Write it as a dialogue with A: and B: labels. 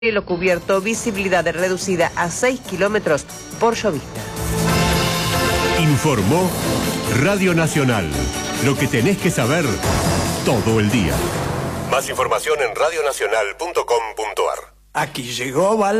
A: Cielo cubierto, visibilidad reducida a 6 kilómetros por llovizna.
B: Informó Radio Nacional. Lo que tenés que saber todo el día. Más información en radionacional.com.ar.
C: Aquí llegó